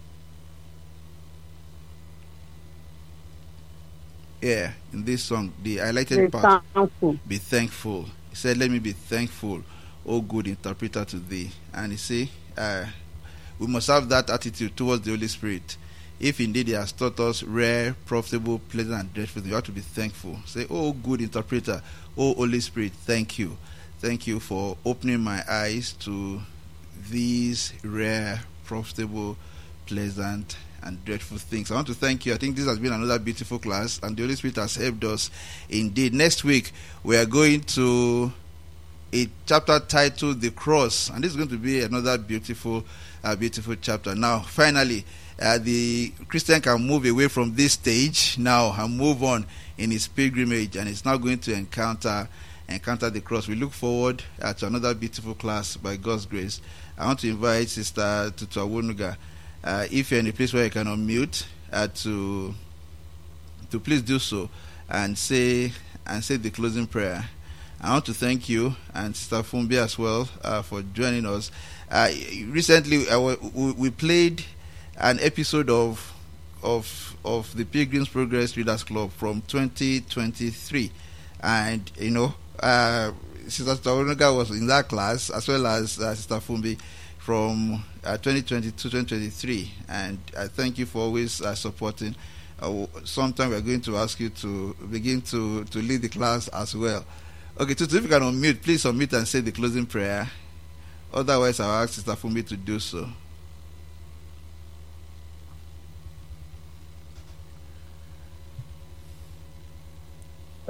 Yeah, in this song, the highlighted Be part, thankful. be thankful. He said, let me be thankful, O good interpreter, to thee. And you see, uh, we must have that attitude towards the Holy Spirit. If indeed he has taught us rare, profitable, pleasant, and dreadful, you have to be thankful. Say, oh good interpreter, oh Holy Spirit, thank you. Thank you for opening my eyes to these rare, profitable, pleasant, and dreadful things. I want to thank you. I think this has been another beautiful class, and the Holy Spirit has helped us indeed. Next week, we are going to a chapter titled The Cross, and this is going to be another beautiful, uh, beautiful chapter. Now, finally, uh, the Christian can move away from this stage now and move on in his pilgrimage, and he's now going to encounter encounter the cross. We look forward uh, to another beautiful class by God's grace. I want to invite Sister Tutu Awonuga, uh, if you're in a place where you can unmute, uh, to to please do so and say and say the closing prayer. I want to thank you and Sister Fumbi as well uh, for joining us. Uh, recently, uh, we, we played an episode of of of the Pilgrim's Progress Readers Club from twenty twenty-three, and you know, uh, Sister Tawonoga was in that class as well as uh, Sister Fumbi from uh, twenty twenty-two twenty twenty-three, and I thank you for always uh, supporting. Uh, sometime we are going to ask you to begin to to lead the class as well. Okay, Tutu, if you can unmute, please unmute and say the closing prayer. Otherwise, I'll ask Sister Fumbi to do so.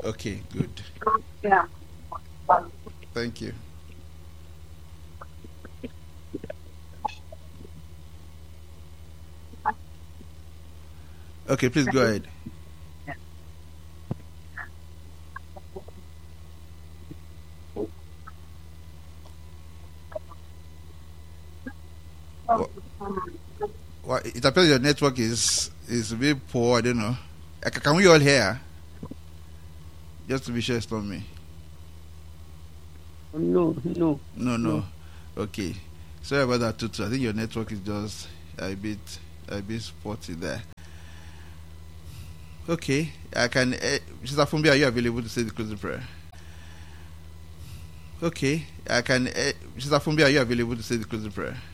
Okay, good. Yeah. Thank you. Okay, please go ahead. Well, well, it appears your network is is a bit poor. I don't know. Uh, Can we all hear? Just to be sure it's not me. No, no. No, no. Okay. Sorry about that, Tutu. I think your network is just a bit a bit spotty there. Okay. I can. Uh, Sister Fumbi, are you available to say the closing prayer? Okay. I can. Uh, Sister Fumbi, are you available to say the closing prayer?